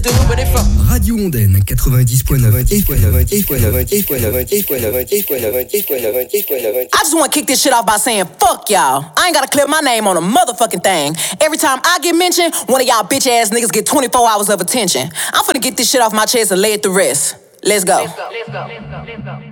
Radio Ondaine 90.9 I just wanna kick this shit off by saying fuck y'all. I ain't gotta clear my name on a motherfucking thing. Every time I get mentioned, one of y'all bitch ass niggas get 24 hours of attention. I'm finna get this shit off my chest and lay it to rest. Let's go.